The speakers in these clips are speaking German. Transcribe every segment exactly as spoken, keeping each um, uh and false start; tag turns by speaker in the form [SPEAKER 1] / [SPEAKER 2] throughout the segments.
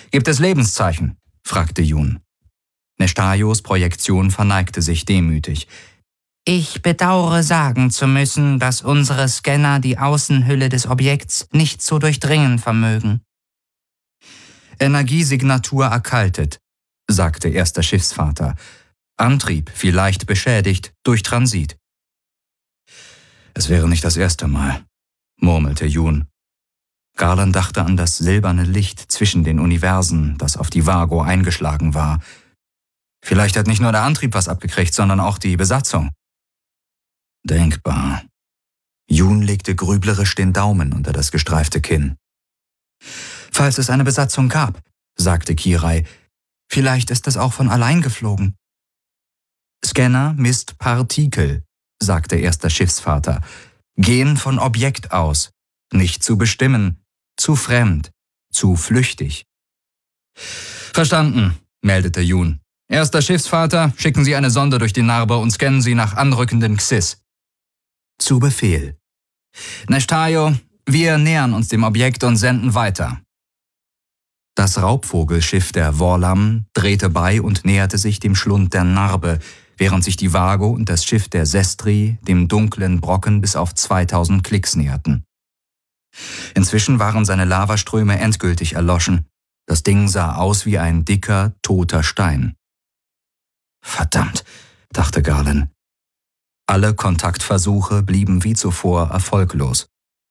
[SPEAKER 1] Gibt es Lebenszeichen?« fragte Jun. Nestaios Projektion verneigte sich demütig. »Ich bedauere sagen zu müssen, dass unsere Scanner die Außenhülle des Objekts nicht zu durchdringen vermögen.« »Energiesignatur erkaltet«, sagte erster Schiffsvater. »Antrieb vielleicht beschädigt durch Transit.« »Es wäre nicht das erste Mal«, murmelte Jun. Garland dachte an das silberne Licht zwischen den Universen, das auf die Vago eingeschlagen war. Vielleicht hat nicht nur der Antrieb was abgekriegt, sondern auch die Besatzung. Denkbar. Jun legte grüblerisch den Daumen unter das gestreifte Kinn. »Falls es eine Besatzung gab«, sagte Kirai, »vielleicht ist es auch von allein geflogen.« »Scanner misst Partikel«, sagte erster Schiffsvater. »Gehen von Objekt aus. Nicht zu bestimmen. Zu fremd. Zu flüchtig.« »Verstanden«, meldete Jun. »Erster Schiffsvater, schicken Sie eine Sonde durch die Narbe und scannen Sie nach anrückenden Xys.« »Zu Befehl.« »Nestaio, wir nähern uns dem Objekt und senden weiter.« Das Raubvogelschiff der Vorlam drehte bei und näherte sich dem Schlund der Narbe, während sich die Vago und das Schiff der Sestri dem dunklen Brocken bis auf zweitausend Klicks näherten. Inzwischen waren seine Lavaströme endgültig erloschen. Das Ding sah aus wie ein dicker, toter Stein. »Verdammt«, dachte Garland. Alle Kontaktversuche blieben wie zuvor erfolglos.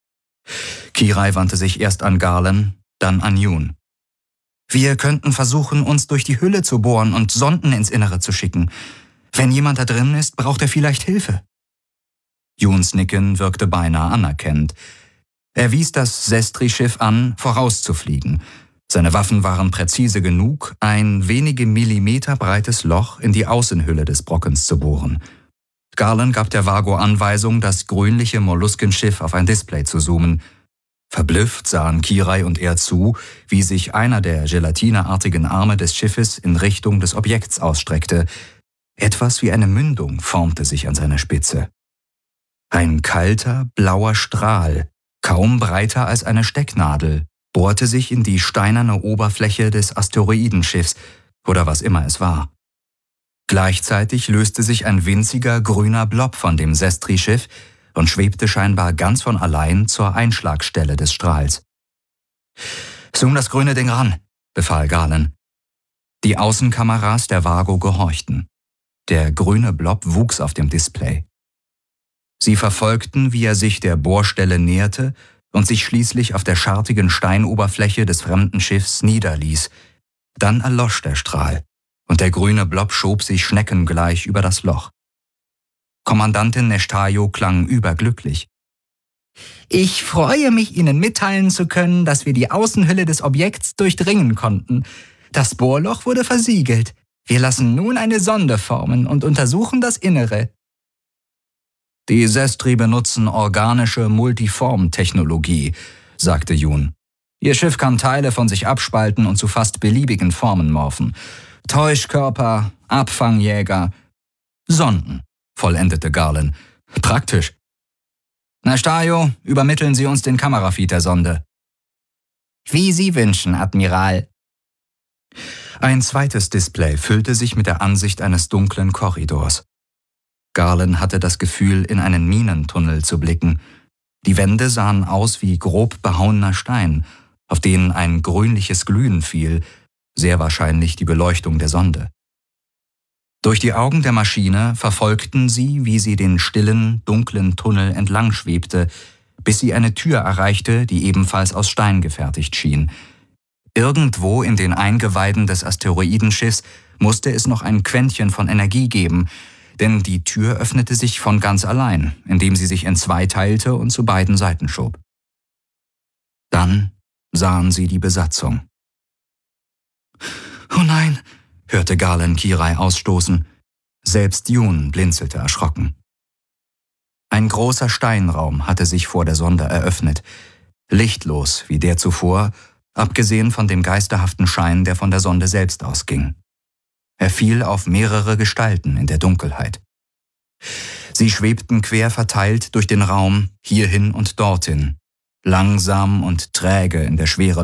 [SPEAKER 1] Kirai wandte sich erst an Garland, dann an Jun. »Wir könnten versuchen, uns durch die Hülle zu bohren und Sonden ins Innere zu schicken. Wenn jemand da drin ist, braucht er vielleicht Hilfe.« Juns Nicken wirkte beinahe anerkennend. Er wies das Sestri-Schiff an, vorauszufliegen. Seine Waffen waren präzise genug, ein wenige Millimeter breites Loch in die Außenhülle des Brockens zu bohren. Garland gab der Vago Anweisung, das grünliche Molluskenschiff auf ein Display zu zoomen. Verblüfft sahen Kirai und er zu, wie sich einer der gelatineartigen Arme des Schiffes in Richtung des Objekts ausstreckte. Etwas wie eine Mündung formte sich an seiner Spitze. Ein kalter, blauer Strahl, kaum breiter als eine Stecknadel, bohrte sich in die steinerne Oberfläche des Asteroidenschiffs oder was immer es war. Gleichzeitig löste sich ein winziger grüner Blob von dem Sestri-Schiff und schwebte scheinbar ganz von allein zur Einschlagstelle des Strahls. »Zoom das grüne Ding ran«, befahl Garland. Die Außenkameras der Vago gehorchten. Der grüne Blob wuchs auf dem Display. Sie verfolgten, wie er sich der Bohrstelle näherte und sich schließlich auf der schartigen Steinoberfläche des fremden Schiffs niederließ. Dann erlosch der Strahl, und der grüne Blob schob sich schneckengleich über das Loch. Kommandantin Nestaio klang überglücklich. »Ich freue mich, Ihnen mitteilen zu können, dass wir die Außenhülle des Objekts durchdringen konnten. Das Bohrloch wurde versiegelt. Wir lassen nun eine Sonde formen und untersuchen das Innere.« »Die Sestri benutzen organische Multiform-Technologie«, sagte Jun. »Ihr Schiff kann Teile von sich abspalten und zu fast beliebigen Formen morphen. Täuschkörper, Abfangjäger, Sonden«, vollendete Garland. »Praktisch.« »Nestaio, übermitteln Sie uns den Kamerafeed der Sonde.« »Wie Sie wünschen, Admiral.« Ein zweites Display füllte sich mit der Ansicht eines dunklen Korridors. Garland hatte das Gefühl, in einen Minentunnel zu blicken. Die Wände sahen aus wie grob behauener Stein, auf denen ein grünliches Glühen fiel, sehr wahrscheinlich die Beleuchtung der Sonde. Durch die Augen der Maschine verfolgten sie, wie sie den stillen, dunklen Tunnel entlang schwebte, bis sie eine Tür erreichte, die ebenfalls aus Stein gefertigt schien. Irgendwo in den Eingeweiden des Asteroidenschiffs musste es noch ein Quäntchen von Energie geben, denn die Tür öffnete sich von ganz allein, indem sie sich in zwei teilte und zu beiden Seiten schob. Dann sahen sie die Besatzung. »Oh nein«, hörte Garland Kirai ausstoßen. Selbst Jun blinzelte erschrocken. Ein großer Steinraum hatte sich vor der Sonde eröffnet, lichtlos wie der zuvor, abgesehen von dem geisterhaften Schein, der von der Sonde selbst ausging. Er fiel auf mehrere Gestalten in der Dunkelheit. Sie schwebten quer verteilt durch den Raum, hierhin und dorthin, langsam und träge in der Schwere